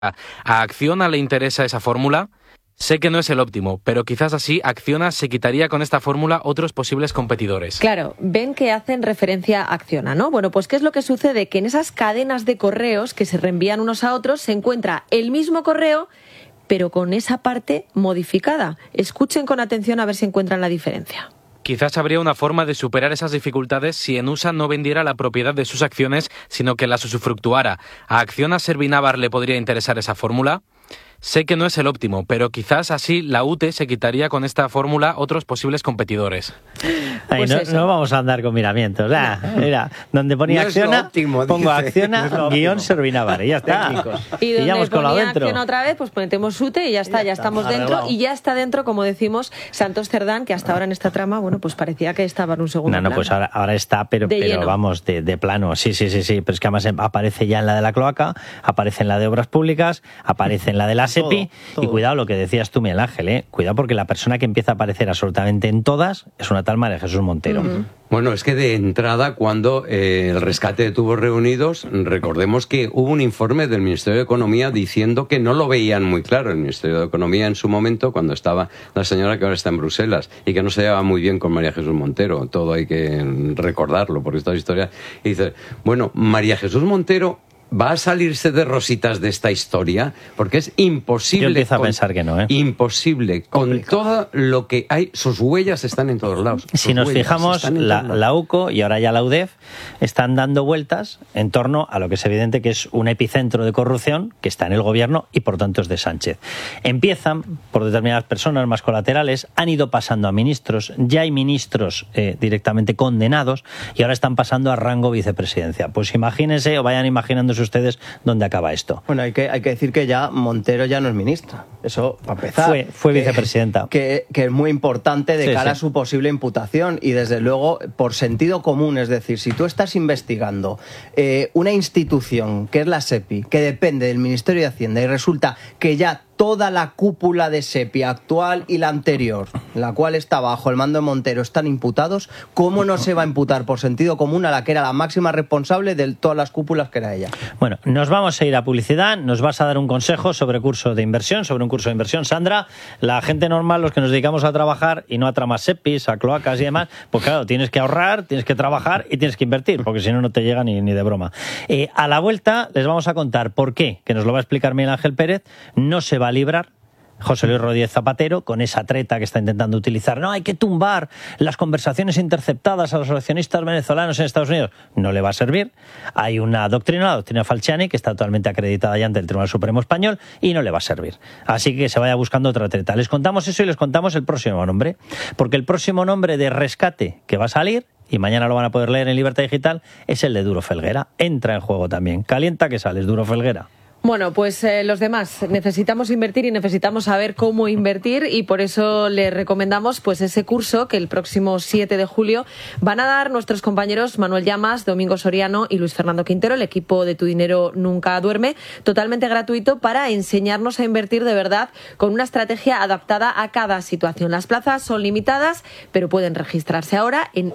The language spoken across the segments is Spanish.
¿A Acciona le interesa esa fórmula? Sé que no es el óptimo, pero quizás así Acciona se quitaría con esta fórmula otros posibles competidores. Claro, ven que hacen referencia a Acciona, ¿no? Bueno, pues ¿qué es lo que sucede? Que en esas cadenas de correos que se reenvían unos a otros se encuentra el mismo correo, pero con esa parte modificada. Escuchen con atención a ver si encuentran la diferencia. Quizás habría una forma de superar esas dificultades si Enusa no vendiera la propiedad de sus acciones, sino que las usufructuara. ¿A Acciona Servinávar le podría interesar esa fórmula? Sé que no es el óptimo, pero quizás así la UTE se quitaría con esta fórmula otros posibles competidores. Ay, Pues no vamos a andar con miramientos. Mira, donde ponía no Acciona, óptimo, pongo dice. Acciona, No guión Servinávar, y ya está. Y donde ya hemos colado ponía dentro. Acciona otra vez, pues metemos UTE y ya está, ya estamos arreglado. dentro. Y ya está dentro, como decimos, Santos Cerdán, que hasta ahora en esta trama, bueno, pues parecía que estaba en un segundo No, plano. pues ahora está, pero lleno. vamos, de plano. Sí. Pero es que además aparece ya en la de la cloaca, aparece en la de obras públicas, aparece en la de la SEPI. Todo. Y cuidado lo que decías tú, Miguel Ángel, cuidado porque la persona que empieza a aparecer absolutamente en todas es una tal María Jesús Montero. Bueno, es que de entrada, cuando el rescate de tubos reunidos, recordemos que hubo un informe del Ministerio de Economía diciendo que no lo veían muy claro el Ministerio de Economía en su momento, cuando estaba la señora que ahora está en Bruselas, y que no se llevaba muy bien con María Jesús Montero. Todo hay que recordarlo, porque esta historia. Y dice, bueno, María Jesús Montero ¿va a salirse de rositas de esta historia? Porque es imposible. Yo empiezo a pensar que no, Imposible. Con todo lo que hay, sus huellas están en todos lados. Si nos fijamos, la UCO y ahora ya la UDEF están dando vueltas en torno a lo que es evidente que es un epicentro de corrupción que está en el gobierno y por tanto es de Sánchez. Empiezan por determinadas personas más colaterales, han ido pasando a ministros, ya hay ministros directamente condenados y ahora están pasando a rango vicepresidencia. Pues imagínense o vayan imaginándose ustedes dónde acaba esto. Bueno, hay que decir que ya Montero ya no es ministra. Eso, para empezar. Fue vicepresidenta. Que es muy importante de cara a su posible imputación y, desde luego, por sentido común. Es decir, si tú estás investigando una institución que es la SEPI, que depende del Ministerio de Hacienda, y resulta que ya toda la cúpula de SEPI actual y la anterior, la cual está bajo el mando de Montero, están imputados, ¿cómo no se va a imputar por sentido común a la que era la máxima responsable de todas las cúpulas que era ella? Bueno, nos vamos a ir a publicidad, nos vas a dar un consejo sobre curso de inversión, sobre un curso de inversión. Sandra, la gente normal, los que nos dedicamos a trabajar y no a tramas SEPIs, a cloacas y demás, pues claro, tienes que ahorrar, tienes que trabajar y tienes que invertir, porque si no, no te llega ni de broma. A la vuelta les vamos a contar por qué, que nos lo va a explicar Miguel Ángel Pérez, no se va a librar José Luis Rodríguez Zapatero con esa treta que está intentando utilizar. No, hay que tumbar las conversaciones interceptadas a los accionistas venezolanos en Estados Unidos. No le va a servir. Hay una doctrina, la doctrina Falciani, que está totalmente acreditada ya ante el Tribunal Supremo Español y no le va a servir. Así que se vaya buscando otra treta. Les contamos eso y les contamos el próximo nombre. Porque el próximo nombre de rescate que va a salir, y mañana lo van a poder leer en Libertad Digital, es el de Duro Felguera. Entra en juego también. Calienta que sales, Duro Felguera. Bueno, pues los demás necesitamos invertir y necesitamos saber cómo invertir, y por eso les recomendamos pues ese curso que el próximo 7 de julio van a dar nuestros compañeros Manuel Llamas, Domingo Soriano y Luis Fernando Quintero, el equipo de Tu Dinero Nunca Duerme, totalmente gratuito para enseñarnos a invertir de verdad con una estrategia adaptada a cada situación. Las plazas son limitadas, pero pueden registrarse ahora en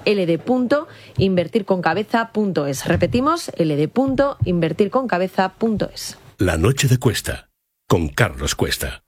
ld.invertirconcabeza.es. Repetimos, ld.invertirconcabeza.es. La noche de Cuesta, con Carlos Cuesta.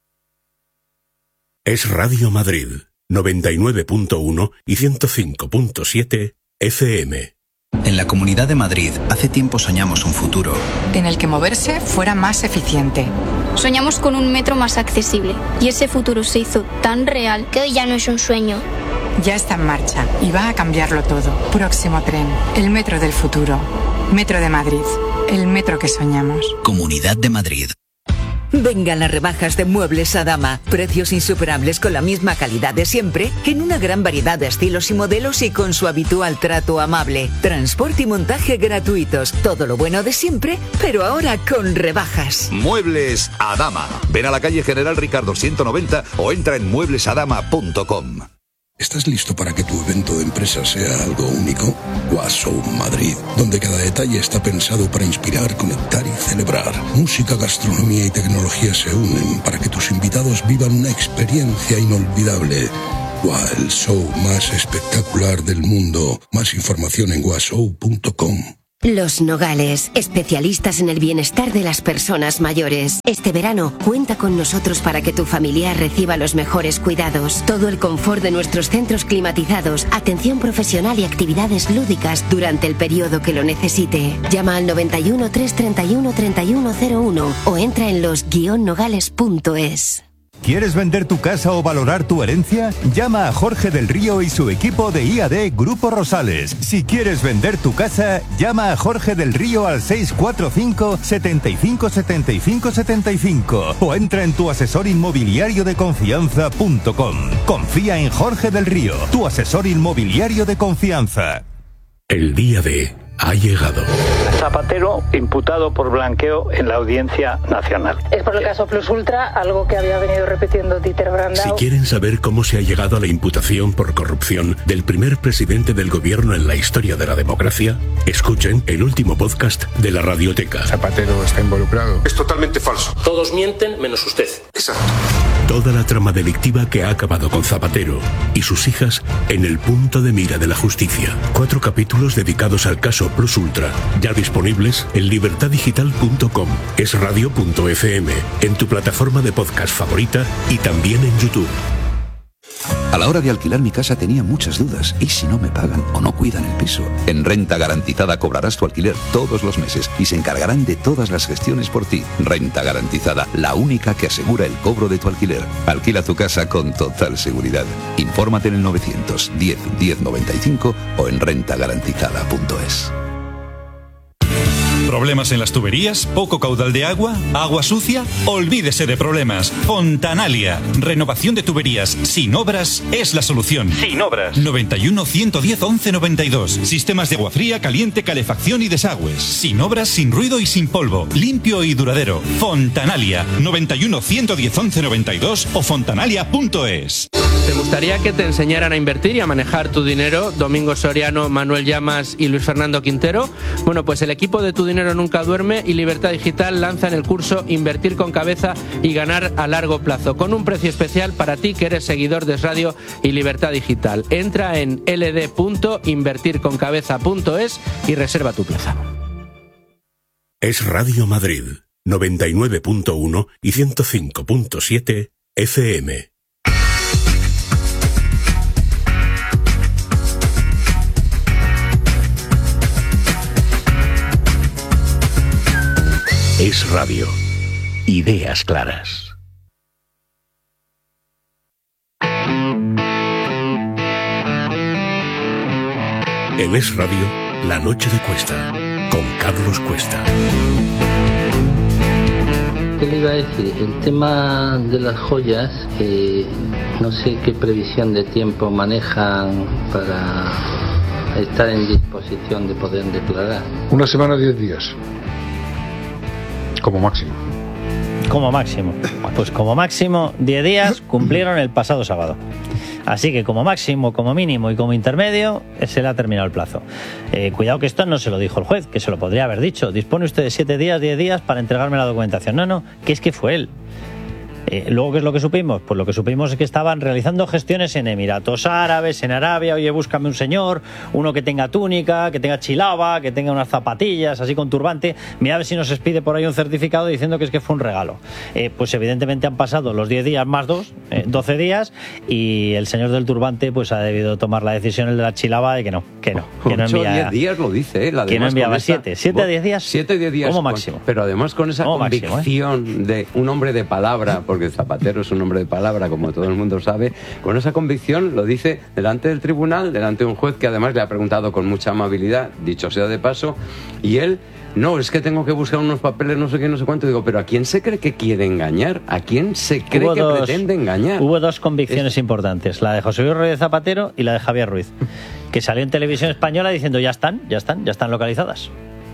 Es Radio Madrid, 99.1 y 105.7 FM. En la Comunidad de Madrid, hace tiempo soñamos un futuro en el que moverse fuera más eficiente. Soñamos con un metro más accesible, y ese futuro se hizo tan real que hoy ya no es un sueño. Ya está en marcha y va a cambiarlo todo. Próximo tren, el metro del futuro. Metro de Madrid, el metro que soñamos. Comunidad de Madrid. Vengan las rebajas de Muebles Adama. Precios insuperables con la misma calidad de siempre, en una gran variedad de estilos y modelos y con su habitual trato amable. Transporte y montaje gratuitos. Todo lo bueno de siempre, pero ahora con rebajas. Muebles Adama. Ven a la calle General Ricardo 190 o entra en mueblesadama.com. ¿Estás listo para que tu evento de empresa sea algo único? Washow Madrid, donde cada detalle está pensado para inspirar, conectar y celebrar. Música, gastronomía y tecnología se unen para que tus invitados vivan una experiencia inolvidable. El show más espectacular del mundo. Más información en washow.com. Los Nogales, especialistas en el bienestar de las personas mayores. Este verano, cuenta con nosotros para que tu familiar reciba los mejores cuidados. Todo el confort de nuestros centros climatizados, atención profesional y actividades lúdicas durante el periodo que lo necesite. Llama al 91 331 3101 o entra en los-nogales.es. ¿Quieres vender tu casa o valorar tu herencia? Llama a Jorge del Río y su equipo de IAD Grupo Rosales. Si quieres vender tu casa, llama a Jorge del Río al 645 75 75 75 o entra en tuasesorinmobiliariodeconfianza.com. Confía en Jorge del Río, tu asesor inmobiliario de confianza. El día D ha llegado. Zapatero imputado por blanqueo en la Audiencia Nacional. Es por el caso Plus Ultra, algo que había venido repitiendo Dieter Brandau. Si quieren saber cómo se ha llegado a la imputación por corrupción del primer presidente del gobierno en la historia de la democracia, escuchen el último podcast de la Radioteca. Zapatero está involucrado. Es totalmente falso. Todos mienten menos usted. Exacto. Toda la trama delictiva que ha acabado con Zapatero y sus hijas en el punto de mira de la justicia. 4 capítulos dedicados al caso Plus Ultra, ya disponibles en libertadigital.com, esradio.fm, en tu plataforma de podcast favorita y también en YouTube. A la hora de alquilar mi casa tenía muchas dudas. ¿Y si no me pagan o no cuidan el piso? En Renta Garantizada cobrarás tu alquiler todos los meses y se encargarán de todas las gestiones por ti. Renta Garantizada, la única que asegura el cobro de tu alquiler. Alquila tu casa con total seguridad. Infórmate en el 910 1095 o en rentagarantizada.es. ¿Problemas en las tuberías? ¿Poco caudal de agua? ¿Agua sucia? Olvídese de problemas. Fontanalia. Renovación de tuberías sin obras es la solución. Sin obras. 91 110 11 92. Sistemas de agua fría, caliente, calefacción y desagües. Sin obras, sin ruido y sin polvo. Limpio y duradero. Fontanalia. 91 110 11 92 o fontanalia.es. ¿Te gustaría que te enseñaran a invertir y a manejar tu dinero? Domingo Soriano, Manuel Llamas y Luis Fernando Quintero. Bueno, pues el equipo de Tu Dinero Nunca Duerme y Libertad Digital lanzan el curso Invertir con Cabeza y Ganar a Largo Plazo, con un precio especial para ti que eres seguidor de Es Radio y Libertad Digital. Entra en ld.invertirconcabeza.es y reserva tu plaza. Es Radio Madrid, 99.1 y 105.7 FM. Es Radio. Ideas claras. En Es Radio, La Noche de Cuesta, con Carlos Cuesta. ¿Qué le iba a decir? El tema de las joyas, no sé qué previsión de tiempo manejan para estar en disposición de poder declarar. 1 semana, 10 días. Como máximo. Como máximo. Pues como máximo 10 días cumplieron el pasado sábado. Así que como máximo, como mínimo y como intermedio se le ha terminado el plazo. Cuidado que esto no se lo dijo el juez, que se lo podría haber dicho. Dispone usted de 7 días, 10 días para entregarme la documentación. No, que es que fue él. Luego, ¿qué es lo que supimos? Pues lo que supimos es que estaban realizando gestiones en Emiratos Árabes, en Arabia. Oye, búscame un señor, uno que tenga túnica, que tenga chilaba, que tenga unas zapatillas, así con turbante. Mira a ver si nos expide por ahí un certificado diciendo que es que fue un regalo. Pues evidentemente han pasado los 10 días más 2, 12 días, y el señor del turbante pues ha debido tomar la decisión, el de la chilaba, de que no envía. 10 días lo dice, ¿eh? Que no enviaba 7 a 10 días. 7 a 10 días. Como máximo. Pero además con esa convicción de un hombre de palabra, porque Zapatero es un hombre de palabra, como todo el mundo sabe, con esa convicción lo dice delante del tribunal, delante de un juez que además le ha preguntado con mucha amabilidad, dicho sea de paso, y él, no, es que tengo que buscar unos papeles, no sé qué, no sé cuánto. Digo, pero ¿a quién se cree que quiere engañar? ¿A quién se cree pretende engañar? Hubo 2 convicciones importantes, la de José Luis Rodríguez Zapatero y la de Javier Ruiz, que salió en televisión española diciendo ya están localizadas.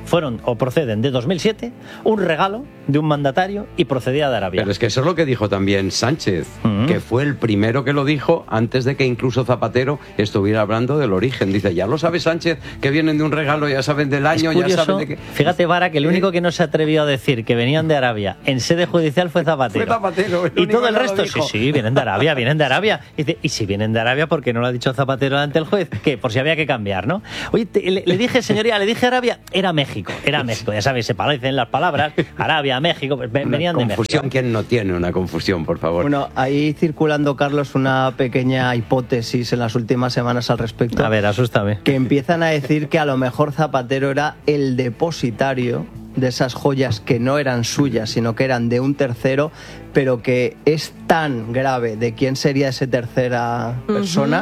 fueron o proceden de 2007, un regalo de un mandatario y procedía de Arabia. Pero es que eso es lo que dijo también Sánchez, que fue el primero que lo dijo antes de que incluso Zapatero estuviera hablando del origen. Dice, ya lo sabe Sánchez, que vienen de un regalo, ya saben del año, curioso, ya saben de qué... Fíjate, Vara, que el único que no se atrevió a decir que venían de Arabia en sede judicial fue Zapatero. Fue Zapatero, y todo el resto, sí, vienen de Arabia, vienen de Arabia. Y dice, y si vienen de Arabia, ¿por qué no lo ha dicho Zapatero ante el juez? Que por si había que cambiar, ¿no? Oye, le dije, señoría, le dije Arabia, era México, ya sabéis, se parecen las palabras, Arabia, México, venían de México. Confusión, ¿quién no tiene una confusión, por favor? Bueno, ahí circulando, Carlos, una pequeña hipótesis en las últimas semanas al respecto. A ver, asústame. Que empiezan a decir que a lo mejor Zapatero era el depositario de esas joyas que no eran suyas, sino que eran de un tercero, pero que es tan grave de quién sería esa tercera persona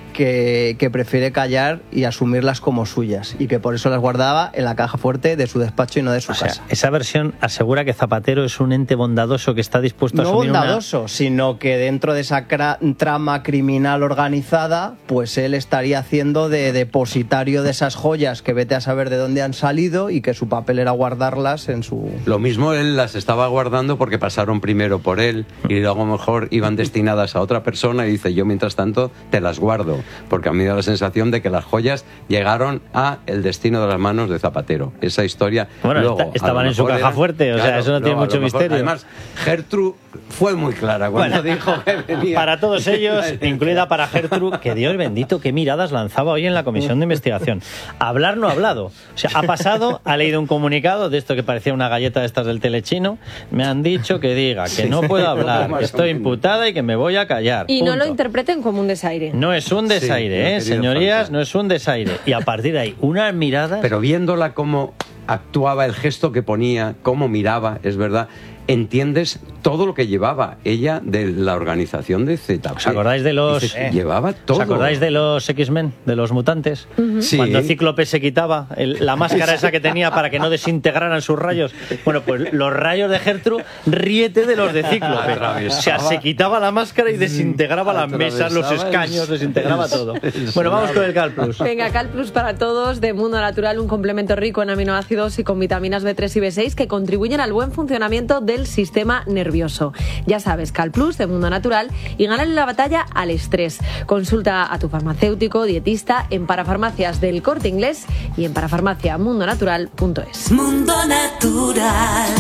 que prefiere callar y asumirlas como suyas, y que por eso las guardaba en la caja fuerte de su despacho y no de su casa. Esa versión asegura que Zapatero es un ente bondadoso que está dispuesto a asumir sino que dentro de esa trama criminal organizada, pues él estaría haciendo de depositario de esas joyas que vete a saber de dónde han salido, y que su papel era guardarlas en su... Lo mismo él las estaba guardando porque pasaron primero por él y luego a lo mejor iban destinadas a otra persona, y dice, yo mientras tanto te las guardo, porque a mí me da la sensación de que las joyas llegaron a el destino de las manos de Zapatero. Esa historia... Bueno, luego, estaban en su caja fuerte, o sea, eso no tiene mucho misterio. Además, Gertrude fue muy clara cuando dijo que venía. Para todos ellos, incluida para Gertrude, que Dios bendito, qué miradas lanzaba hoy en la comisión de investigación. Hablar no ha hablado. O sea, ha pasado, ha leído un comunicado de esto que parecía una galleta de estas del telechino. Me han dicho que diga que no puedo hablar, que estoy imputada y que me voy a callar. Y punto. no lo interpreten como un desaire. No es un desaire, señorías, no es un desaire. Y a partir de ahí, unas miradas... Pero viéndola cómo actuaba, el gesto que ponía, cómo miraba, es verdad, entiendes todo lo que llevaba ella de la organización de ZP. ¿Os acordáis de los... llevaba todo. ¿Os acordáis de los X-Men, de los mutantes? Sí. Cuando Cíclope se quitaba la máscara esa que tenía para que no desintegraran sus rayos. Bueno, pues los rayos de Gertrude, ríete de los de Cíclope. O sea, se quitaba la máscara y desintegraba las mesas, los escaños, desintegraba todo. Bueno, vamos con el Cal Plus. Venga, Cal Plus para todos, de Mundo Natural, un complemento rico en aminoácidos y con vitaminas B3 y B6 que contribuyen al buen funcionamiento del sistema nervioso. Ya sabes, Cal Plus de Mundo Natural, y gánale la batalla al estrés. Consulta a tu farmacéutico, dietista en Parafarmacias del Corte Inglés y en parafarmaciamundonatural.es. Mundo Natural.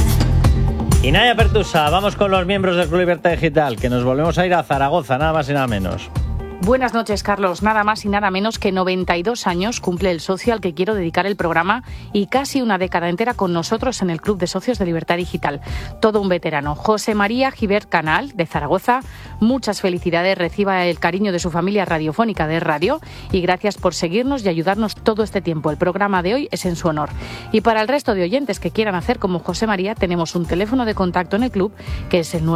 Y Naya Pertusa, vamos con los miembros del Club Libertad Digital, que nos volvemos a ir a Zaragoza, nada más y nada menos. Buenas noches, Carlos. Nada más y nada menos que 92 años cumple el socio al que quiero dedicar el programa, y casi una década entera con nosotros en el Club de Socios de Libertad Digital. Todo un veterano. José María Gibert Canal, de Zaragoza. Muchas felicidades, reciba el cariño de su familia radiofónica de radio, y gracias por seguirnos y ayudarnos todo este tiempo. El programa de hoy es en su honor. Y para el resto de oyentes que quieran hacer como José María, tenemos un teléfono de contacto en el club, que es el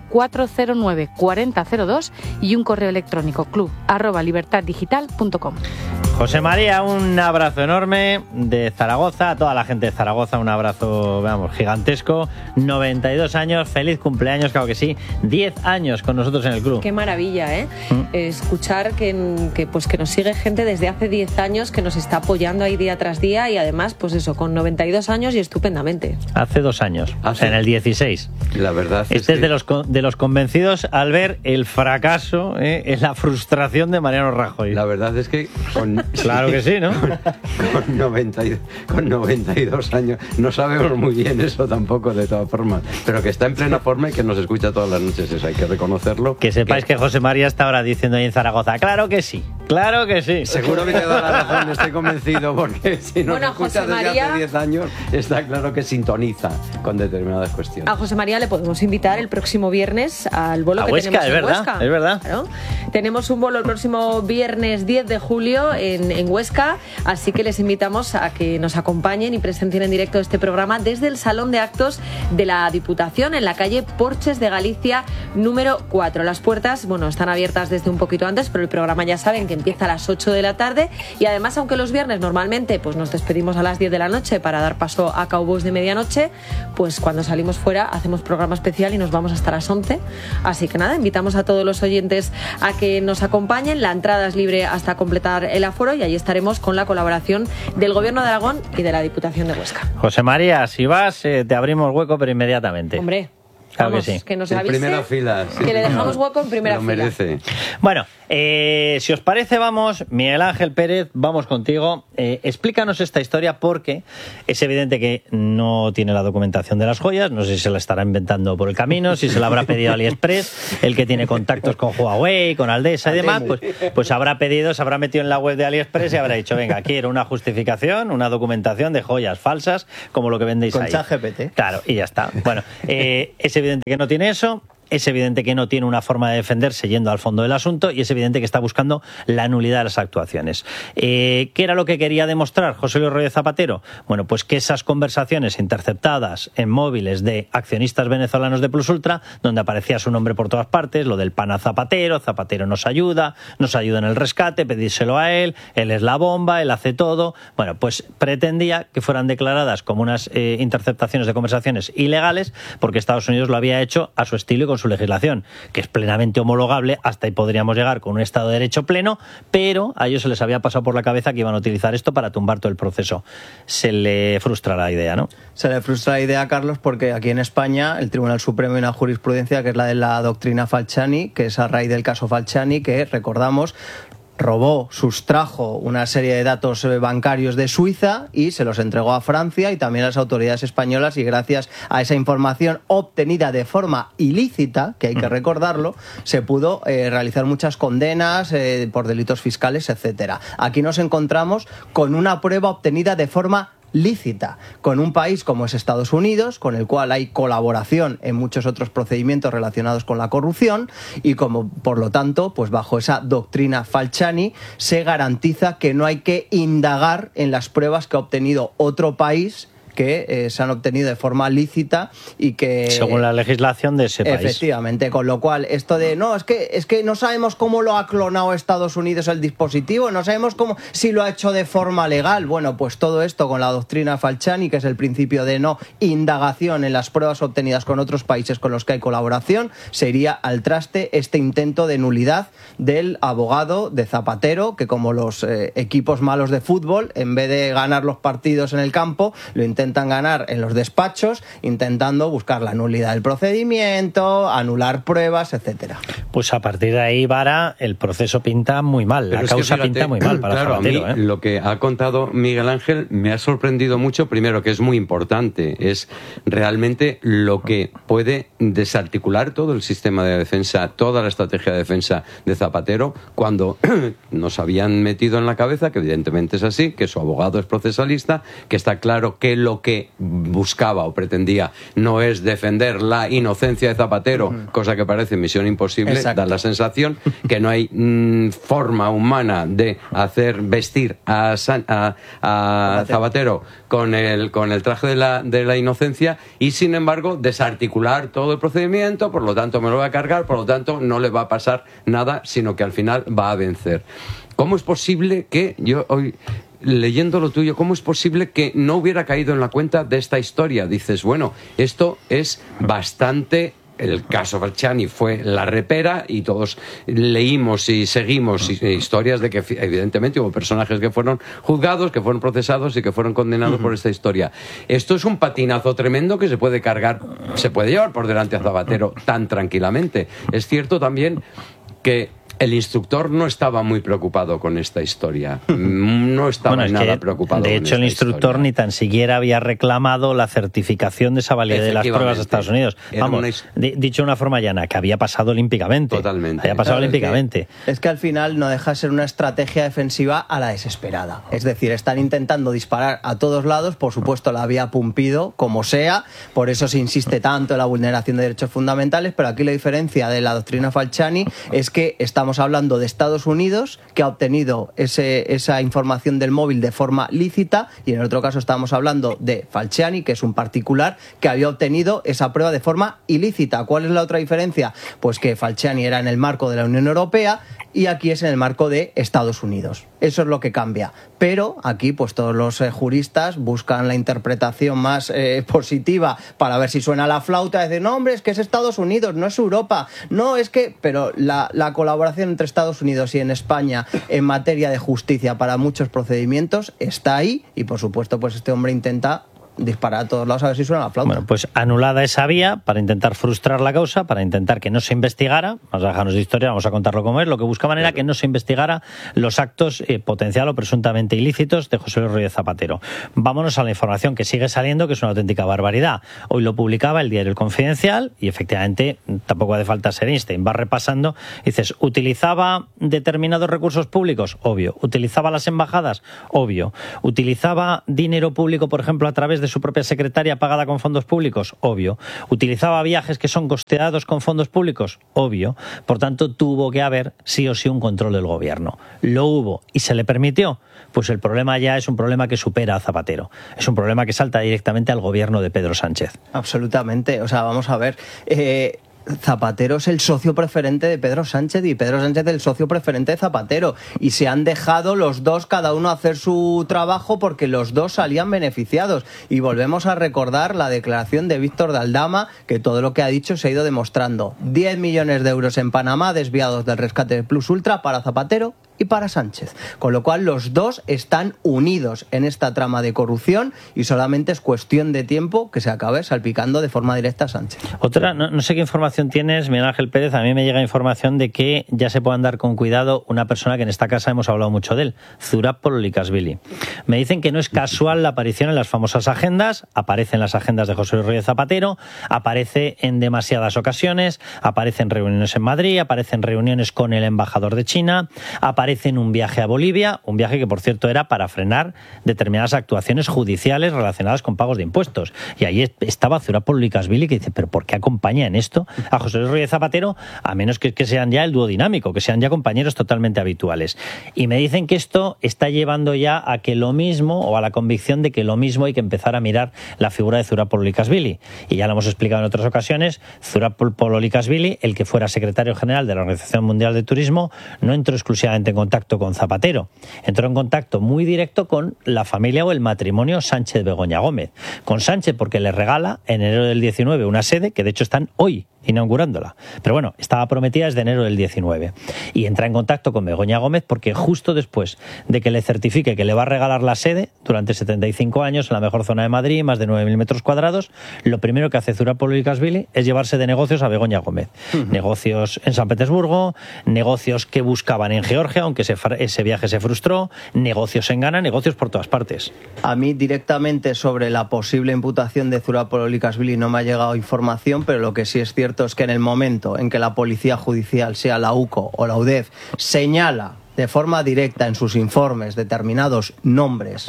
91-409-4002, y un correo electrónico club@libertaddigital.com. José María, un abrazo enorme de Zaragoza, a toda la gente de Zaragoza, un abrazo, vamos, gigantesco. 92 años, feliz cumpleaños, claro que sí. 10 años con nosotros en el club. Qué maravilla, ¿eh? Escuchar que nos sigue gente desde hace 10 años, que nos está apoyando ahí día tras día, y además, pues eso, con 92 años y estupendamente. Hace 2 años, o sea, en el 16. La verdad es que... de los convencidos al ver el fracaso, la frustración de Mariano Rajoy. La verdad es que... Claro que sí, ¿no? Con 92 años. No sabemos muy bien eso tampoco, de todas formas. Pero que está en plena forma y que nos escucha todas las noches. Eso hay que reconocerlo. Que sepáis que José María está ahora diciendo ahí en Zaragoza, claro que sí, claro que sí. Seguro que te da la razón, estoy convencido, porque si nos escucha desde hace 10 años, está claro que sintoniza con determinadas cuestiones. A José María le podemos invitar el próximo viernes al bolo a que Huesca, tenemos en Huesca. Huesca. Es verdad. Claro. Tenemos un bolo el próximo viernes 10 de julio en Huesca, así que les invitamos a que nos acompañen y presencien en directo este programa desde el Salón de Actos de la Diputación, en la calle Porches de Galicia número 4. Las puertas, bueno, están abiertas desde un poquito antes, pero el programa ya saben que que empieza a las 8 de la tarde. Y además, aunque los viernes normalmente pues nos despedimos a las 10 de la noche para dar paso a Cowboys de medianoche, pues cuando salimos fuera hacemos programa especial y nos vamos hasta las 11. Así que nada, invitamos a todos los oyentes a que nos acompañen. La entrada es libre hasta completar el aforo y ahí estaremos con la colaboración del Gobierno de Aragón y de la Diputación de Huesca. José María, si vas, te abrimos hueco, pero inmediatamente. Hombre, claro, vamos, que sí. Que nos En avise, primera fila. Sí, que le dejamos hueco en primera fila. Lo merece. Bueno, si os parece, vamos, Miguel Ángel Pérez, vamos contigo. Explícanos esta historia porque es evidente que no tiene la documentación de las joyas. No sé si se la estará inventando por el camino, si se la habrá pedido a AliExpress, el que tiene contactos con Huawei, con Aldesa y demás, pues habrá pedido, se habrá metido en la web de AliExpress y habrá dicho, venga, quiero una justificación, una documentación de joyas falsas, como lo que vendéis con ahí. ChatGPT. Claro, y ya está. Bueno, es evidente que no tiene eso. Es evidente que no tiene una forma de defenderse yendo al fondo del asunto y es evidente que está buscando la nulidad de las actuaciones. ¿Qué era lo que quería demostrar José Luis Rodríguez Zapatero? Bueno, pues que esas conversaciones interceptadas en móviles de accionistas venezolanos de Plus Ultra, donde aparecía su nombre por todas partes, lo del pan a Zapatero, Zapatero nos ayuda en el rescate, pedírselo a él es la bomba, él hace todo. Bueno, pues pretendía que fueran declaradas como unas interceptaciones de conversaciones ilegales porque Estados Unidos lo había hecho a su estilo y con su legislación, que es plenamente homologable, hasta ahí podríamos llegar con un Estado de Derecho pleno, pero a ellos se les había pasado por la cabeza que iban a utilizar esto para tumbar todo el proceso. Se le frustra la idea, ¿no? Se le frustra la idea, Carlos, porque aquí en España el Tribunal Supremo hay una jurisprudencia que es la de la doctrina Falciani, que es a raíz del caso Falciani, que recordamos sustrajo una serie de datos bancarios de Suiza y se los entregó a Francia y también a las autoridades españolas, y gracias a esa información obtenida de forma ilícita, que hay que recordarlo, se pudo realizar muchas condenas por delitos fiscales, etcétera. Aquí nos encontramos con una prueba obtenida de forma lícita, con un país como es Estados Unidos, con el cual hay colaboración en muchos otros procedimientos relacionados con la corrupción y como por lo tanto, pues bajo esa doctrina Falciani se garantiza que no hay que indagar en las pruebas que ha obtenido otro país que se han obtenido de forma lícita y que según la legislación de ese país. Efectivamente, con lo cual esto de no, es que no sabemos cómo lo ha clonado Estados Unidos el dispositivo, no sabemos si lo ha hecho de forma legal. Bueno, pues todo esto con la doctrina Falciani, que es el principio de no indagación en las pruebas obtenidas con otros países con los que hay colaboración, se iría al traste este intento de nulidad del abogado de Zapatero, que como los equipos malos de fútbol, en vez de ganar los partidos en el campo, lo intentan ganar en los despachos, intentando buscar la nulidad del procedimiento, anular pruebas, etcétera. Pues a partir de ahí, Vara, el proceso pinta muy mal, la causa pinta muy mal para Zapatero. A mí, lo que ha contado Miguel Ángel me ha sorprendido mucho, primero que es muy importante, es realmente lo que puede desarticular todo el sistema de defensa, toda la estrategia de defensa de Zapatero, cuando nos habían metido en la cabeza, que evidentemente es así, que su abogado es procesalista, que está claro que lo que buscaba o pretendía no es defender la inocencia de Zapatero, cosa que parece misión imposible. Exacto. Da la sensación que no hay forma humana de hacer vestir a Zapatero con el traje de la inocencia y sin embargo desarticular todo el procedimiento, por lo tanto me lo va a cargar, por lo tanto no le va a pasar nada, sino que al final va a vencer. ¿Cómo es posible que yo hoy, leyendo lo tuyo, cómo es posible que no hubiera caído en la cuenta de esta historia? Dices, bueno, esto es bastante... El caso Falciani fue la repera y todos leímos y seguimos historias de que evidentemente hubo personajes que fueron juzgados, que fueron procesados y que fueron condenados por esta historia. Esto es un patinazo tremendo que se puede cargar, se puede llevar por delante a Zapatero tan tranquilamente. Es cierto también que el instructor no estaba muy preocupado con esta historia. No estaba nada preocupado. De hecho, el instructor ni tan siquiera había reclamado la certificación de esa validez de las pruebas de Estados Unidos. Vamos, dicho de una forma llana, que había pasado olímpicamente. Totalmente. Había pasado olímpicamente. Es que al final no deja de ser una estrategia defensiva a la desesperada. Es decir, están intentando disparar a todos lados, por supuesto la vía Pumpido, como sea, por eso se insiste tanto en la vulneración de derechos fundamentales, pero aquí la diferencia de la doctrina Falciani es que estamos hablando de Estados Unidos, que ha obtenido esa información del móvil de forma lícita, y en el otro caso estamos hablando de Falciani, que es un particular que había obtenido esa prueba de forma ilícita. ¿Cuál es la otra diferencia? Pues que Falciani era en el marco de la Unión Europea, y aquí es en el marco de Estados Unidos. Eso es lo que cambia. Pero aquí pues todos los juristas buscan la interpretación más positiva para ver si suena la flauta y decir, no hombre, es que es Estados Unidos, no es Europa, no es que... Pero la colaboración entre Estados Unidos y en España en materia de justicia para muchos procedimientos está ahí y por supuesto pues este hombre intenta disparar a todos lados a ver si suena la flauta. Bueno, pues anulada esa vía para intentar frustrar la causa, para intentar que no se investigara, vamos a dejarnos de historia, vamos a contarlo como es, lo que buscaban era que no se investigara los actos potencial o presuntamente ilícitos de José Luis Rodríguez Zapatero. Vámonos a la información que sigue saliendo, que es una auténtica barbaridad. Hoy lo publicaba el diario El Confidencial y efectivamente tampoco hace falta ser Einstein, va repasando, dices, ¿utilizaba determinados recursos públicos? Obvio. ¿Utilizaba las embajadas? Obvio. ¿Utilizaba dinero público, por ejemplo, a través de su propia secretaria pagada con fondos públicos? Obvio. ¿Utilizaba viajes que son costeados con fondos públicos? Obvio. Por tanto, tuvo que haber sí o sí un control del gobierno. ¿Lo hubo y se le permitió? Pues el problema ya es un problema que supera a Zapatero. Es un problema que salta directamente al gobierno de Pedro Sánchez. Absolutamente. O sea, vamos a ver... Zapatero es el socio preferente de Pedro Sánchez y Pedro Sánchez es el socio preferente de Zapatero y se han dejado los dos cada uno hacer su trabajo porque los dos salían beneficiados y volvemos a recordar la declaración de Víctor de Aldama que todo lo que ha dicho se ha ido demostrando. 10 millones de euros en Panamá desviados del rescate de Plus Ultra para Zapatero y para Sánchez, con lo cual los dos están unidos en esta trama de corrupción y solamente es cuestión de tiempo que se acabe salpicando de forma directa a Sánchez. Otra, no sé qué información tienes, Miguel Ángel Pérez, a mí me llega información de que ya se puede andar con cuidado una persona que en esta casa hemos hablado mucho de él, Zurab Pololikashvili. Me dicen que no es casual la aparición en las famosas agendas, aparece en las agendas de José Luis Rodríguez Zapatero, aparece en demasiadas ocasiones, aparece en reuniones en Madrid, aparece en reuniones con el embajador de China, aparece en un viaje a Bolivia, un viaje que por cierto era para frenar determinadas actuaciones judiciales relacionadas con pagos de impuestos. Y ahí estaba Zurab Pololikashvili que dice, ¿pero por qué acompaña en esto a José Luis Rodríguez Zapatero? A menos que sean ya el dúo dinámico, que sean ya compañeros totalmente habituales. Y me dicen que esto está llevando ya a que lo mismo, o a la convicción de que lo mismo hay que empezar a mirar la figura de Zurab Pololikashvili. Y ya lo hemos explicado en otras ocasiones, Zurab Pololikashvili, el que fuera secretario general de la Organización Mundial de Turismo, no entró exclusivamente en contacto con Zapatero, entró en contacto muy directo con la familia o el matrimonio Sánchez-Begoña Gómez. Con Sánchez porque le regala en enero del 19 una sede que de hecho están hoy inaugurándola. Pero bueno, estaba prometida desde enero del 19. Y entra en contacto con Begoña Gómez porque justo después de que le certifique que le va a regalar la sede durante 75 años en la mejor zona de Madrid, más de 9.000 metros cuadrados, lo primero que hace Zurab Pololikashvili es llevarse de negocios a Begoña Gómez. Negocios en San Petersburgo, negocios que buscaban en Georgia, aunque ese viaje se frustró, negocios en Ghana, negocios por todas partes. A mí directamente sobre la posible imputación de Zurab Pololikashvili no me ha llegado información, pero lo que sí es cierto es que en el momento en que la Policía Judicial, sea la UCO o la UDEF, señala de forma directa en sus informes determinados nombres,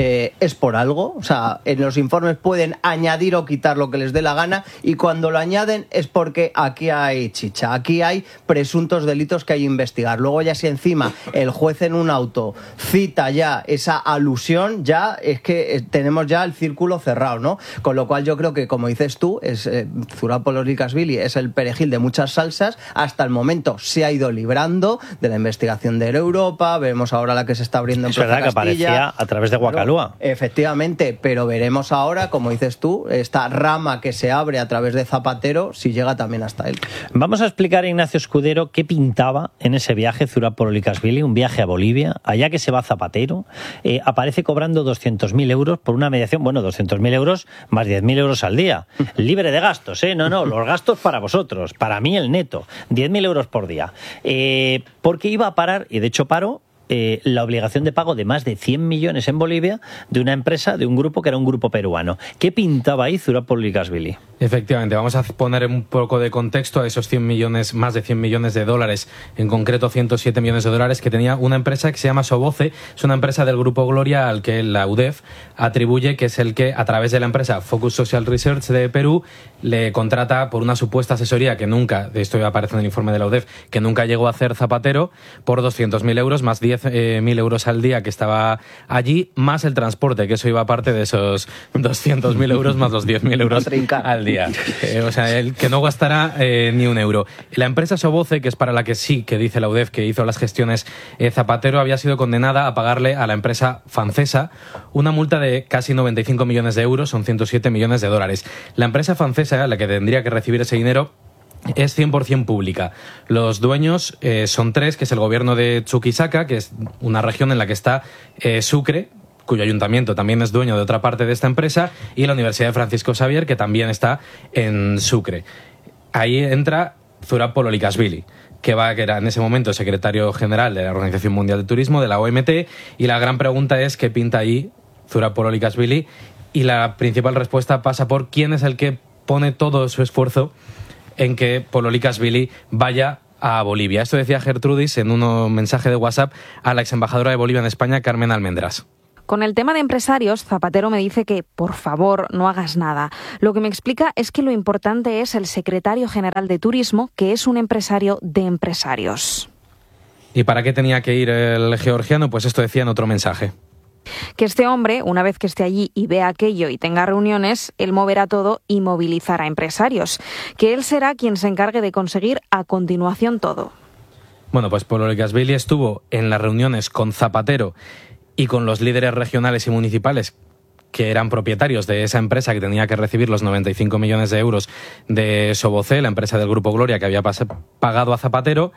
es por algo. O sea, en los informes pueden añadir o quitar lo que les dé la gana y cuando lo añaden es porque aquí hay chicha, aquí hay presuntos delitos que hay que investigar. Luego ya si encima el juez en un auto cita ya esa alusión, ya es que tenemos ya el círculo cerrado, ¿no? Con lo cual yo creo que, como dices tú, Zurab Pololikashvili es el perejil de muchas salsas. Hasta el momento se ha ido librando de la investigación de Europa, veremos ahora la que se está abriendo en Plaza Castilla. Es verdad que aparecía a través de Guacalúa. Efectivamente, pero veremos ahora, como dices tú, esta rama que se abre a través de Zapatero, si llega también hasta él. Vamos a explicar a Ignacio Escudero qué pintaba en ese viaje Zurab Pololikashvili, un viaje a Bolivia, allá que se va Zapatero, aparece cobrando 200.000 euros por una mediación, bueno, 200.000 euros más 10.000 euros al día, libre de gastos, no, los gastos para vosotros, para mí el neto, 10.000 euros por día, porque iba a parar, y de hecho paró, la obligación de pago de más de 100 millones en Bolivia de una empresa, de un grupo que era un grupo peruano. ¿Qué pintaba ahí Zurab Pololikashvili? Efectivamente, vamos a poner un poco de contexto a esos 100 millones, más de 100 millones de dólares, en concreto 107 millones de dólares que tenía una empresa que se llama Soboce, es una empresa del Grupo Gloria al que la UDEF atribuye que es el que, a través de la empresa Focus Social Research de Perú, le contrata por una supuesta asesoría que nunca, de esto aparece en el informe de la UDEF, que nunca llegó a hacer Zapatero, por 200.000 euros más 10 10.000 euros al día que estaba allí, más el transporte, que eso iba aparte de esos 200.000 euros más los 10.000 euros al día. O sea, el que no gastará ni un euro. La empresa Soboce, que es para la que sí, que dice la UDEF que hizo las gestiones Zapatero, había sido condenada a pagarle a la empresa francesa una multa de casi 95 millones de euros, son 107 millones de dólares. La empresa francesa, la que tendría que recibir ese dinero, es 100% pública. Los dueños son tres, que es el gobierno de Chuquisaca, que es una región en la que está Sucre, cuyo ayuntamiento también es dueño de otra parte de esta empresa, y la Universidad de Francisco Xavier, que también está en Sucre. Ahí entra Zurab Pololikashvili, que era en ese momento secretario general de la Organización Mundial de Turismo, de la OMT, y la gran pregunta es ¿qué pinta ahí Zurab Pololikashvili? Y la principal respuesta pasa por quién es el que pone todo su esfuerzo en que Pololikashvili vaya a Bolivia. Esto decía Gertrudis en un mensaje de WhatsApp a la exembajadora de Bolivia en España, Carmen Almendras. Con el tema de empresarios, Zapatero me dice que, por favor, no hagas nada. Lo que me explica es que lo importante es el secretario general de Turismo, que es un empresario de empresarios. ¿Y para qué tenía que ir el georgiano? Pues esto decía en otro mensaje. Que este hombre, una vez que esté allí y vea aquello y tenga reuniones, él moverá todo y movilizará a empresarios. Que él será quien se encargue de conseguir a continuación todo. Bueno, pues Pololikashvili estuvo en las reuniones con Zapatero y con los líderes regionales y municipales que eran propietarios de esa empresa que tenía que recibir los 95 millones de euros de Soboce, la empresa del Grupo Gloria que había pagado a Zapatero.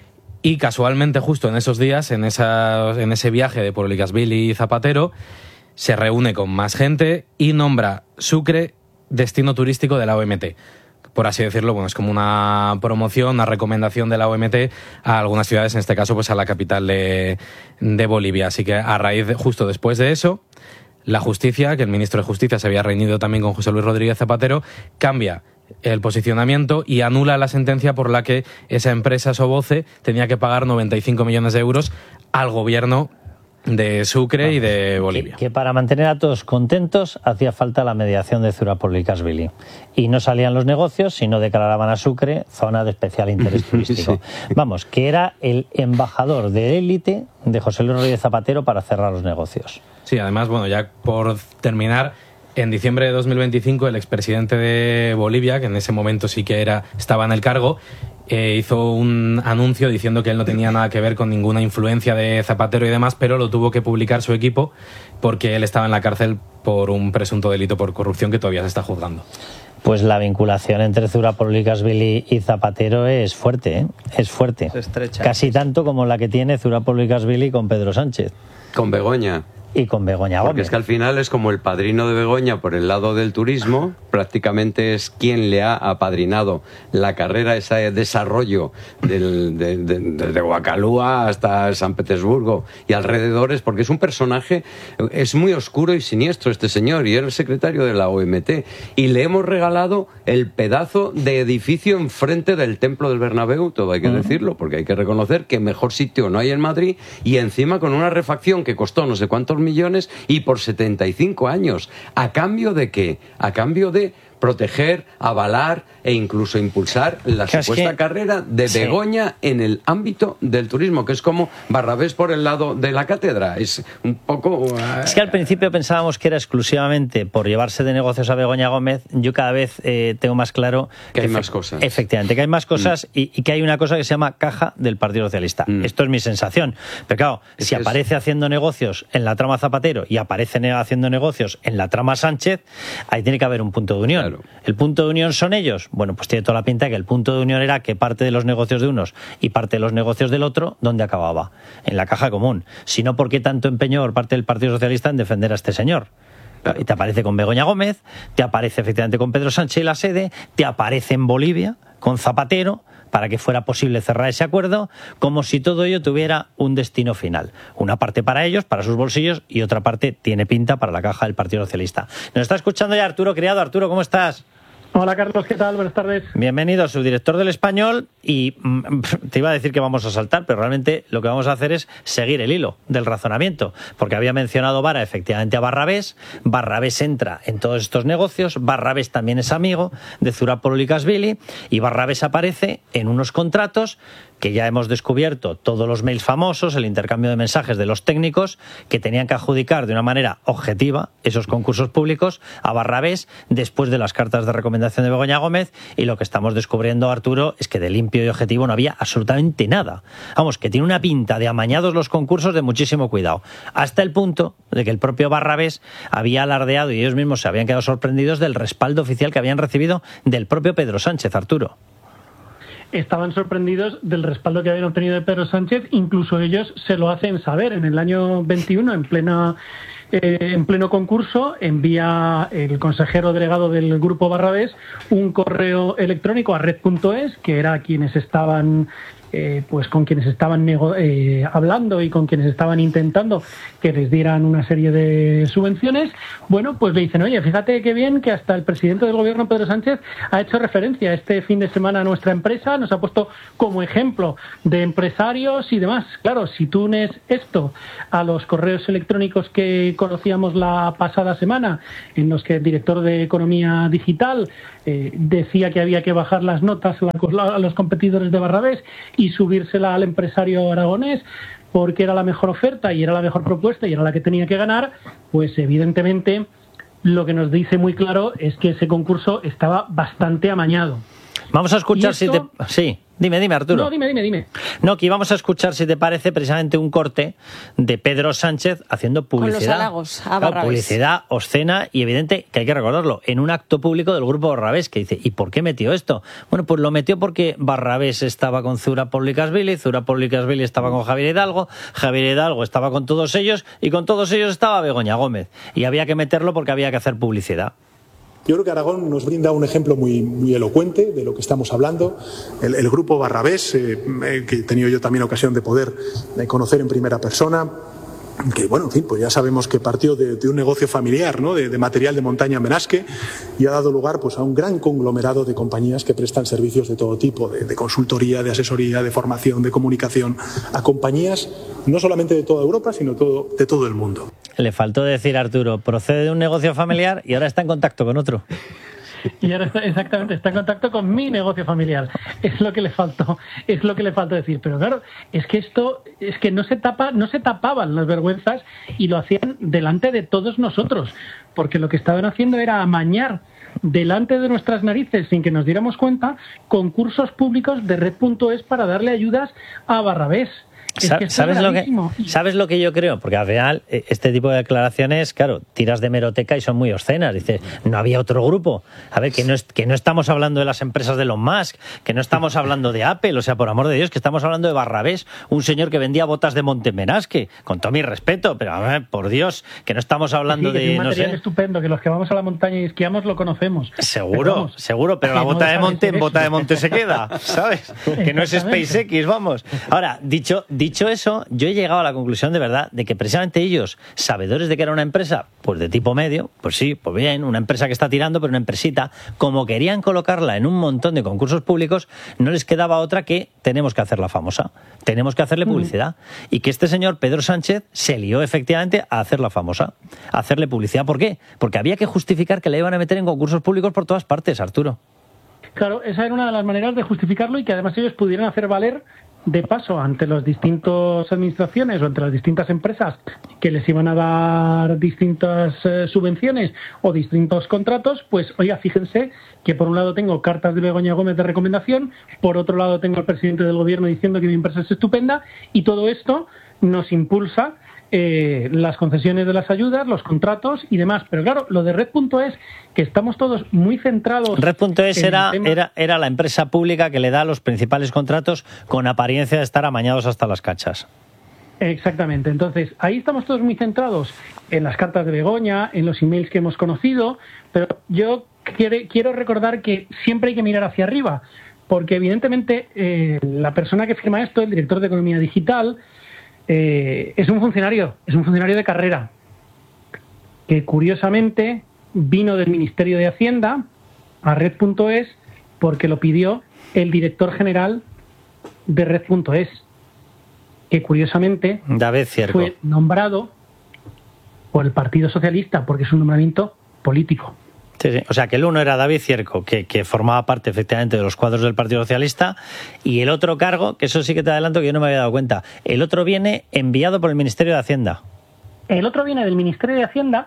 Y casualmente, justo en esos días, en ese viaje de Pololikashvili y Zapatero, se reúne con más gente y nombra Sucre destino turístico de la OMT. Por así decirlo, bueno, es como una promoción, una recomendación de la OMT a algunas ciudades, en este caso pues a la capital de Bolivia. Así que a raíz justo después de eso, la justicia, que el ministro de Justicia se había reunido también con José Luis Rodríguez Zapatero, cambia el posicionamiento y anula la sentencia por la que esa empresa Soboce tenía que pagar 95 millones de euros al gobierno de Sucre y de Bolivia. Que para mantener a todos contentos hacía falta la mediación de Zurab Pololikashvili. Y no salían los negocios si no declaraban a Sucre zona de especial interés turístico. Sí. Vamos, que era el embajador de élite de José Luis Rodríguez Zapatero para cerrar los negocios. Sí, además, bueno, ya por terminar, en diciembre de 2025 el expresidente de Bolivia, que en ese momento sí que estaba en el cargo, hizo un anuncio diciendo que él no tenía nada que ver con ninguna influencia de Zapatero y demás, pero lo tuvo que publicar su equipo porque él estaba en la cárcel por un presunto delito por corrupción que todavía se está juzgando. Pues la vinculación entre Zurab Pololikashvili y Zapatero es fuerte, ¿eh? Es fuerte. Se estrecha. Casi tanto como la que tiene Zurab Pololikashvili con Pedro Sánchez. Con Begoña. Y con Begoña Gómez. Porque es que al final es como el padrino de Begoña por el lado del turismo, prácticamente es quien le ha apadrinado la carrera, ese desarrollo desde Huacalúa hasta San Petersburgo y alrededores, porque es un personaje, es muy oscuro y siniestro este señor, y era el secretario de la OMT, y le hemos regalado el pedazo de edificio enfrente del Templo del Bernabéu, todo hay que decirlo, porque hay que reconocer que mejor sitio no hay en Madrid, y encima con una refacción que costó no sé cuántos millones y por 75 años. ¿A cambio de qué? A cambio de proteger, avalar e incluso impulsar la supuesta carrera de Begoña en el ámbito del turismo, que es como Barrabés por el lado de la cátedra. Es un poco... Es que al principio pensábamos que era exclusivamente por llevarse de negocios a Begoña Gómez. Yo cada vez tengo más claro que hay más cosas. Efectivamente, que hay más cosas y que hay una cosa que se llama caja del Partido Socialista. Esto es mi sensación. Pero claro, si aparece haciendo negocios en la trama Zapatero y aparece haciendo negocios en la trama Sánchez, ahí tiene que haber un punto de unión. Claro. ¿El punto de unión son ellos? Bueno, pues tiene toda la pinta que el punto de unión era que parte de los negocios de unos y parte de los negocios del otro, ¿dónde acababa? En la caja común. Si no, ¿por qué tanto empeño por parte del Partido Socialista en defender a este señor? Y te aparece con Begoña Gómez, te aparece efectivamente con Pedro Sánchez y la sede, te aparece en Bolivia con Zapatero, para que fuera posible cerrar ese acuerdo, como si todo ello tuviera un destino final. Una parte para ellos, para sus bolsillos, y otra parte tiene pinta para la caja del Partido Socialista. Nos está escuchando ya Arturo Criado. Arturo, ¿cómo estás? Hola Carlos, ¿qué tal? Buenas tardes. Bienvenido, subdirector del Español, y te iba a decir que vamos a saltar, pero realmente lo que vamos a hacer es seguir el hilo del razonamiento, porque había mencionado Vara efectivamente a Barrabés. Barrabés entra en todos estos negocios, Barrabés también es amigo de Zurab Pololikashvili y Barrabés aparece en unos contratos que ya hemos descubierto todos los mails famosos, el intercambio de mensajes de los técnicos que tenían que adjudicar de una manera objetiva esos concursos públicos a Barrabés después de las cartas de recomendación de Begoña Gómez, y lo que estamos descubriendo, Arturo, es que de limpio y objetivo no había absolutamente nada. Vamos, que tiene una pinta de amañados los concursos de muchísimo cuidado, hasta el punto de que el propio Barrabés había alardeado y ellos mismos se habían quedado sorprendidos del respaldo oficial que habían recibido del propio Pedro Sánchez, Arturo. Estaban sorprendidos del respaldo que habían obtenido de Pedro Sánchez, incluso ellos se lo hacen saber. En el año 21, en pleno concurso, envía el consejero delegado del Grupo Barrabés un correo electrónico a Red.es, que era quienes estaban con quienes estaban hablando y con quienes estaban intentando que les dieran una serie de subvenciones. Bueno, pues le dicen, oye, fíjate qué bien que hasta el presidente del gobierno, Pedro Sánchez, ha hecho referencia este fin de semana a nuestra empresa, nos ha puesto como ejemplo de empresarios y demás. Claro, si tú unes esto a los correos electrónicos que conocíamos la pasada semana, en los que el director de Economía Digital decía que había que bajar las notas a los competidores de Barrabés y subírsela al empresario aragonés porque era la mejor oferta y era la mejor propuesta y era la que tenía que ganar, pues evidentemente lo que nos dice muy claro es que ese concurso estaba bastante amañado. Vamos a escuchar Sí. Dime, Arturo. No, dime. No, que íbamos a escuchar, si te parece, precisamente un corte de Pedro Sánchez haciendo publicidad. Con los halagos a Barrabés. Publicidad obscena y evidente, que hay que recordarlo, en un acto público del Grupo Barrabés, que dice, ¿y por qué metió esto? Bueno, pues lo metió porque Barrabés estaba con Zura Paulicasvili, Zura Paulicasvili estaba con Javier Hidalgo estaba con todos ellos, y con todos ellos estaba Begoña Gómez. Y había que meterlo porque había que hacer publicidad. Yo creo que Aragón nos brinda un ejemplo muy elocuente de lo que estamos hablando. El Grupo Barrabés, que he tenido yo también ocasión de poder conocer en primera persona, que bueno, en fin, pues ya sabemos que partió de un negocio familiar, ¿no? de material de montaña en Benasque, y ha dado lugar pues a un gran conglomerado de compañías que prestan servicios de todo tipo, de consultoría, de asesoría, de formación, de comunicación, a compañías no solamente de toda Europa, sino de todo el mundo. Le faltó decir, Arturo, procede de un negocio familiar y ahora está en contacto con otro. Y ahora está en contacto con mi negocio familiar. Es lo que le faltó decir. Pero claro, es que no se tapaban las vergüenzas y lo hacían delante de todos nosotros, porque lo que estaban haciendo era amañar delante de nuestras narices, sin que nos diéramos cuenta, concursos públicos de Red.es para darle ayudas a Barrabés. ¿Sabes lo que yo creo? Porque al final este tipo de declaraciones, claro, tiras de hemeroteca y son muy obscenas. Dices, no había otro grupo. A ver, que no estamos hablando de las empresas de Elon Musk, que no estamos hablando de Apple, o sea, por amor de Dios, que estamos hablando de Barrabés, un señor que vendía botas de Montemenasque, con todo mi respeto, pero a ver, por Dios, que no estamos hablando de... Es un material estupendo, que los que vamos a la montaña y esquiamos lo conocemos. Seguro, pero la bota de monte en bota de monte se queda, ¿sabes? Que no es SpaceX, vamos. Ahora, dicho eso, yo he llegado a la conclusión de verdad de que precisamente ellos, sabedores de que era una empresa, pues de tipo medio, pues sí, pues bien, una empresa que está tirando, pero una empresita, como querían colocarla en un montón de concursos públicos, no les quedaba otra que tenemos que hacerla famosa, tenemos que hacerle publicidad. Y que este señor Pedro Sánchez se lió efectivamente a hacerla famosa, a hacerle publicidad. ¿Por qué? Porque había que justificar que la iban a meter en concursos públicos por todas partes, Arturo. Claro, esa era una de las maneras de justificarlo y que además ellos pudieran hacer valer de paso ante las distintas administraciones o ante las distintas empresas que les iban a dar distintas subvenciones o distintos contratos, pues oiga, fíjense que por un lado tengo cartas de Begoña Gómez de recomendación, por otro lado tengo al presidente del gobierno diciendo que mi empresa es estupenda, y todo esto nos impulsa las concesiones de las ayudas, los contratos y demás. Pero claro, lo de Red.es, que estamos todos muy centrados... Red.es era la empresa pública que le da los principales contratos con apariencia de estar amañados hasta las cachas. Exactamente. Entonces, ahí estamos todos muy centrados en las cartas de Begoña, en los emails que hemos conocido, pero yo quiero recordar que siempre hay que mirar hacia arriba, porque evidentemente la persona que firma esto, el director de Economía Digital, es un funcionario de carrera, que curiosamente vino del Ministerio de Hacienda a Red.es porque lo pidió el director general de Red.es, que curiosamente fue nombrado por el Partido Socialista, porque es un nombramiento político. Sí, sí. O sea, que el uno era David Cierco, que formaba parte efectivamente de los cuadros del Partido Socialista, y el otro cargo, que eso sí que te adelanto que yo no me había dado cuenta, el otro viene enviado por el Ministerio de Hacienda. El otro viene del Ministerio de Hacienda,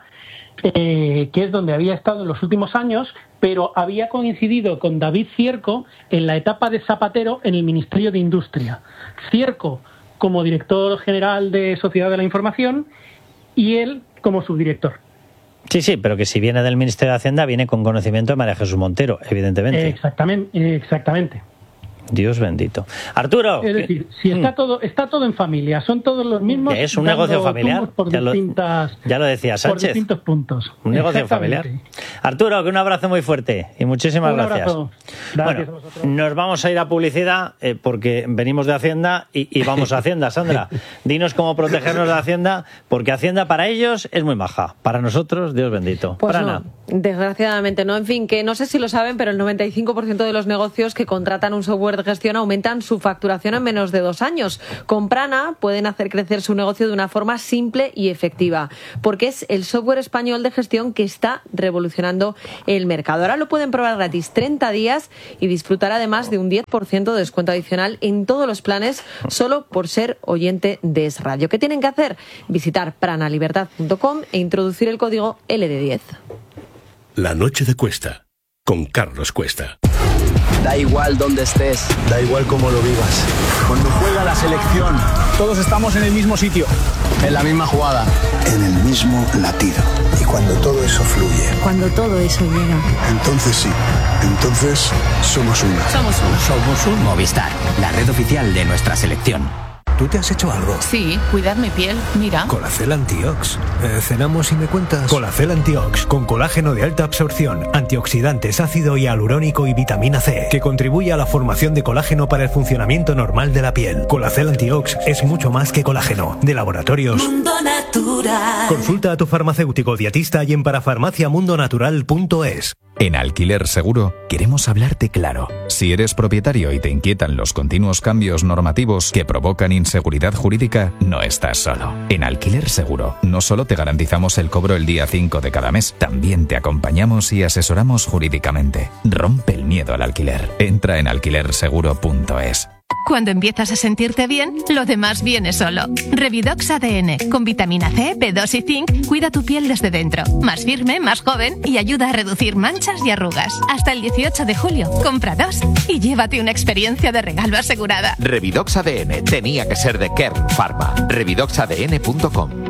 que es donde había estado en los últimos años, pero había coincidido con David Cierco en la etapa de Zapatero en el Ministerio de Industria. Cierco como director general de Sociedad de la Información y él como subdirector. Sí, sí, pero que si viene del Ministerio de Hacienda viene con conocimiento de María Jesús Montero, evidentemente. Exactamente. Dios bendito. Arturo. Es decir, si está todo en familia, son todos los mismos. Es un negocio familiar. Por ya lo decía Sánchez. Por distintos puntos. Un negocio familiar. Arturo, que un abrazo muy fuerte y muchísimas gracias. Gracias bueno, nos vamos a ir a publicidad porque venimos de Hacienda y vamos a Hacienda. Sandra, dinos cómo protegernos de Hacienda, porque Hacienda para ellos es muy maja. Para nosotros, Dios bendito. Pues Prana. no, desgraciadamente no. En fin, que no sé si lo saben, pero el 95% de los negocios que contratan un software de gestión aumentan su facturación en menos de 2 años. Con Prana pueden hacer crecer su negocio de una forma simple y efectiva, porque es el software español de gestión que está revolucionando el mercado. Ahora lo pueden probar gratis 30 días y disfrutar además de un 10% de descuento adicional en todos los planes solo por ser oyente de Es Radio. ¿Qué tienen que hacer? Visitar pranalibertad.com e introducir el código LD10. La noche de Cuesta, con Carlos Cuesta. Da igual dónde estés, da igual cómo lo vivas. Cuando juega la selección, todos estamos en el mismo sitio, en la misma jugada, en el mismo latido. Y cuando todo eso fluye, cuando todo eso llega, entonces sí, entonces somos uno. Somos uno. Somos un Movistar, la red oficial de nuestra selección. ¿Tú te has hecho algo? Sí, cuidar mi piel, mira. Colacel Antiox. ¿Cenamos y me cuentas? Colacel Antiox, con colágeno de alta absorción, antioxidantes, ácido hialurónico y vitamina C, que contribuye a la formación de colágeno para el funcionamiento normal de la piel. Colacel Antiox es mucho más que colágeno. De Laboratorios Mundo Natural. Consulta a tu farmacéutico dietista y en parafarmaciamundonatural.es. En Alquiler Seguro queremos hablarte claro. Si eres propietario y te inquietan los continuos cambios normativos que provocan inseguridad jurídica, no estás solo. En Alquiler Seguro no solo te garantizamos el cobro el día 5 de cada mes, también te acompañamos y asesoramos jurídicamente. Rompe el miedo al alquiler. Entra en alquilerseguro.es. Cuando empiezas a sentirte bien, lo demás viene solo. Revidox ADN, con vitamina C, B2 y zinc, cuida tu piel desde dentro. Más firme, más joven y ayuda a reducir manchas y arrugas. Hasta el 18 de julio, compra 2 y llévate una experiencia de regalo asegurada. Revidox ADN tenía que ser de Kern Pharma. Revidoxadn.com.